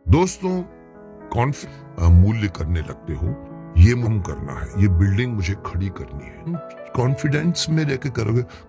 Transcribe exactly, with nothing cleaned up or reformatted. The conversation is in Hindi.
दोस्तों, कॉन्फ मूल्य करने लगते हो, ये मुम करना है, ये बिल्डिंग मुझे खड़ी करनी है, कॉन्फिडेंस में लेके करोगे।